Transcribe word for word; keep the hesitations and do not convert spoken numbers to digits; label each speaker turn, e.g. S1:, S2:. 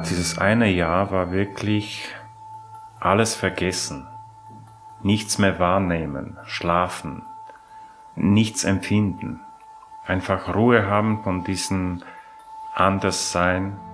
S1: Dieses eine Jahr war wirklich alles vergessen, nichts mehr wahrnehmen, schlafen, nichts empfinden, einfach Ruhe haben von diesem Anderssein,